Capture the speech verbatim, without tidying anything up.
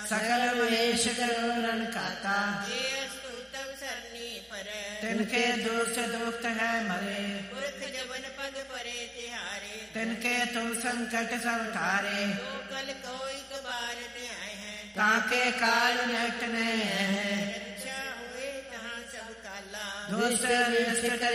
सकल महेश करुणन खाता जे अस्तु तब सरनी पर तिनके दुष्ट दुष्ट है मरे पुरख जबन पद परे तिहारे तिनके तू संकट सब तारे तो कल कोई कबार ते आए हैं ताके काल नटने रक्षा हुए तहाँ सब काला दुष्ट निष्ट